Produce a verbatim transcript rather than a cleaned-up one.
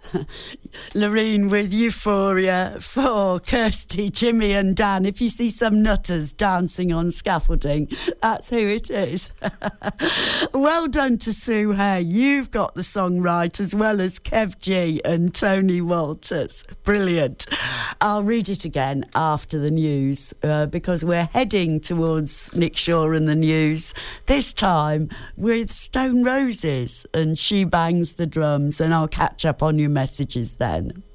Loreen with Euphoria for Kirsty, Jimmy and Dan. If you see some nutters dancing on scaffolding, that's who it is. Well done to Sue Hay. You've got the song right, as well as Kev G and Tony Walters. Brilliant. I'll read it again after the news uh, because we're heading towards Nick Shaw and the news, this time with Stone Roses and She Bangs the Drums, and I'll catch up on your messages then.